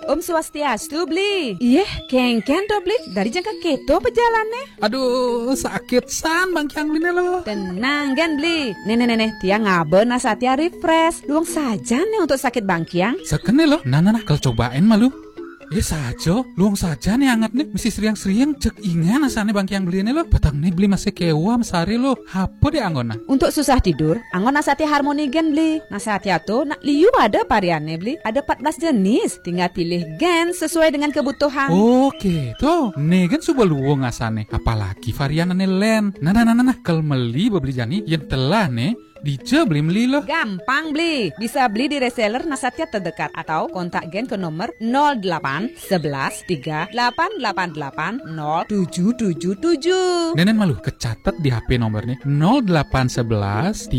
Om Swastiastu, Bli. Iya, kengken to, Bli. Dari jangka keto pejalannya. Aduh, sakit san Bang Kyang Bli lo. Tenang, Gen, Bli. Nenek, dia ngaben Nasatya refresh. Luang saja nih untuk sakit Bang Kyang. Sekene lo. Nah, kalau cobain malu. Ya saja, luang saja nih anget nih. Mesti seriang-seriang cek ingan asane Bang Kyang beli nih lo. Batang nih beli masih kewa mesari lo. Apa deh anggona? Untuk susah tidur, anggon Nasatya Harmoni Gen, Bli. Nasatya tuh nak liu ada variannya, Bli. Ada 14 jenis. Tinggal pilih gen sesuai dengan kebutuhan. Oke, tuh. Nih kan sudah luang asane. Apalagi variannya len. Nah. Kalau beli beli jani yang telah nih. Dija beli lo. Gampang, Bli. Bisa beli di reseller Nasatya terdekat atau kontak Gen ke nomor 08 11 3888 0777. Nenen malu kecatat di HP nomornya 0811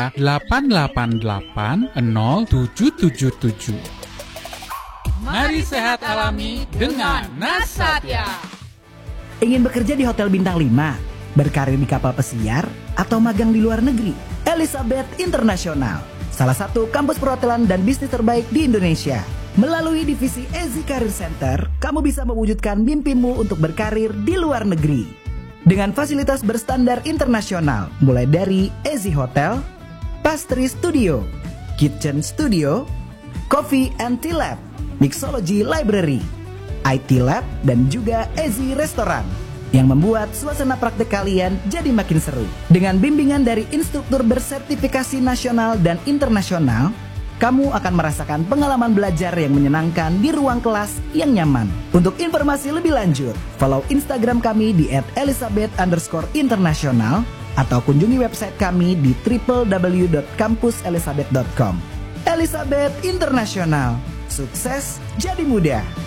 3888 0777. Mari sehat alami dengan Nasatya. Ingin bekerja di Hotel Bintang 5, berkarir di kapal pesiar, atau magang di luar negeri? Elizabeth International, salah satu kampus perhotelan dan bisnis terbaik di Indonesia. Melalui divisi EZI Career Center, kamu bisa mewujudkan mimpimu untuk berkarir di luar negeri. Dengan fasilitas berstandar internasional, mulai dari EZI Hotel, Pastry Studio, Kitchen Studio, Coffee and Tea Lab, Mixology Library, IT Lab, dan juga EZI Restoran, yang membuat suasana praktek kalian jadi makin seru. Dengan bimbingan dari instruktur bersertifikasi nasional dan internasional, kamu akan merasakan pengalaman belajar yang menyenangkan di ruang kelas yang nyaman. Untuk informasi lebih lanjut, follow Instagram kami di @elizabeth_international atau kunjungi website kami di www.campuselizabeth.com. Elizabeth International, sukses jadi mudah.